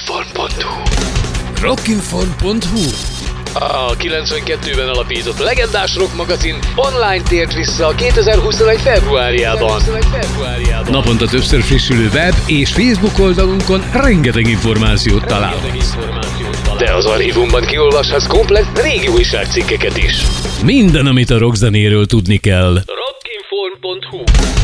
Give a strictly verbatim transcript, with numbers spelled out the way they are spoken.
rockinform pont hu rockinform pont hu A kilencvenkettőben alapított legendás rock magazin online tért vissza a kétezer-huszonegy februárjában. Naponta többször frissülő web és Facebook oldalunkon rengeteg információt találhatsz. De az archívumban kiolvashatsz komplett régi újságcikkeket is. Minden, amit a rockzenéről tudni kell. rockinform pont hu